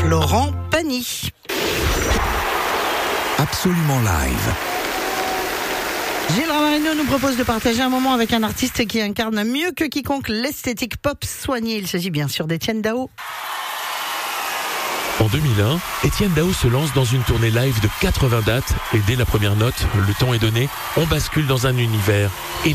Laurent Pagny. Absolument live. Gilles Ramarino nous propose de partager un moment avec un artiste qui incarne mieux que quiconque l'esthétique pop soignée. Il s'agit bien sûr d'Étienne Dao. En 2001, Étienne Dao se lance dans une tournée live de 80 dates et dès la première note, le temps est donné, on bascule dans un univers